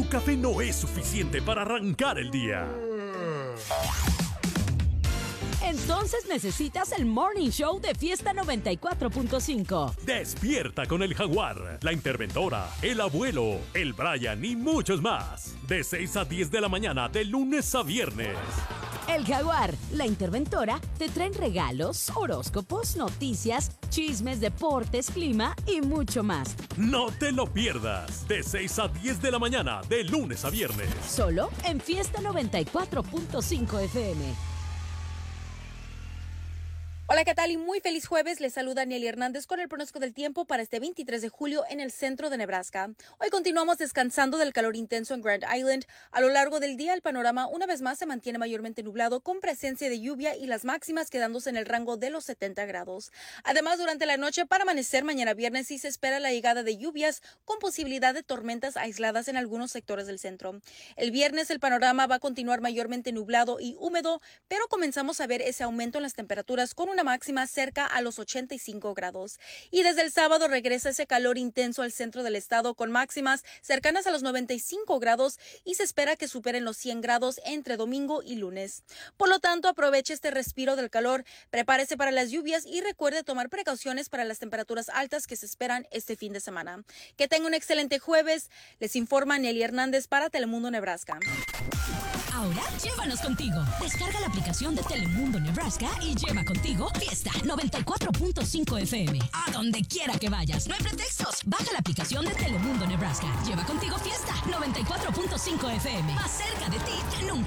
tu café no es suficiente para arrancar el día. Entonces necesitas el Morning Show de Fiesta 94.5. Despierta con el Jaguar, la interventora, el abuelo, el Brian y muchos más. De 6 a 10 de la mañana, de lunes a viernes. El Jaguar, la interventora, te traen regalos, horóscopos, noticias, chismes, deportes, clima y mucho más. No te lo pierdas. De 6 a 10 de la mañana, de lunes a viernes. Solo en Fiesta 94.5 FM. Hola, ¿qué tal? Y muy feliz jueves. Les saluda Nelly Hernández con el pronóstico del tiempo para este 23 de julio en el centro de Nebraska. Hoy continuamos descansando del calor intenso en Grand Island. A lo largo del día, el panorama una vez más se mantiene mayormente nublado con presencia de lluvia y las máximas quedándose en el rango de los 70 grados. Además, durante la noche, para amanecer mañana viernes, sí se espera la llegada de lluvias con posibilidad de tormentas aisladas en algunos sectores del centro. El viernes, el panorama va a continuar mayormente nublado y húmedo, pero comenzamos a ver ese aumento en las temperaturas con una máxima cerca a los 85 grados. Y desde el sábado regresa ese calor intenso al centro del estado con máximas cercanas a los 95 grados y se espera que superen los 100 grados entre domingo y lunes. Por lo tanto, aproveche este respiro del calor, prepárese para las lluvias y recuerde tomar precauciones para las temperaturas altas que se esperan este fin de semana. Que tenga un excelente jueves. Les informa Nelly Hernández para Telemundo Nebraska. Ahora, llévanos contigo. Descarga la aplicación de Telemundo Nebraska y lleva contigo Fiesta 94.5 FM. A donde quiera que vayas. No hay pretextos. Baja la aplicación de Telemundo Nebraska. Lleva contigo Fiesta 94.5 FM. Más cerca de ti que nunca.